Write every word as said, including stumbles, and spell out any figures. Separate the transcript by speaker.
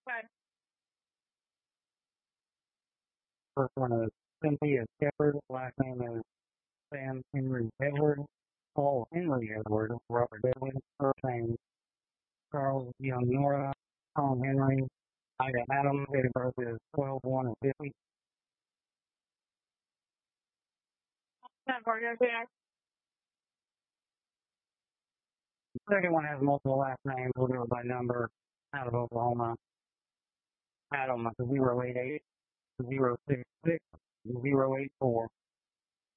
Speaker 1: First one is Cynthia Shepard. Last name is Sam Henry Edward. Paul Henry Edward. Robert Edward. First name Charles Young Nora. Tom Henry. Ida Adams. Date of birth is twelve one and fifty. The second one has multiple last names. We'll do it by number. Out of Oklahoma. Adam zero eight eight zero six six zero eight four.